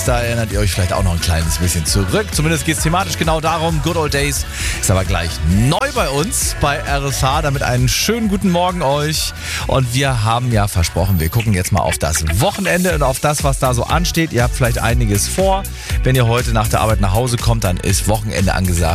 Da erinnert ihr euch vielleicht auch noch ein kleines bisschen zurück. Zumindest geht es thematisch genau darum. Good Old Days ist aber gleich neu bei uns, bei RSH. Damit einen schönen guten Morgen euch. Und wir haben ja versprochen, wir gucken jetzt mal auf das Wochenende und auf das, was da so ansteht. Ihr habt vielleicht einiges vor. Wenn ihr heute nach der Arbeit nach Hause kommt, dann ist Wochenende angesagt.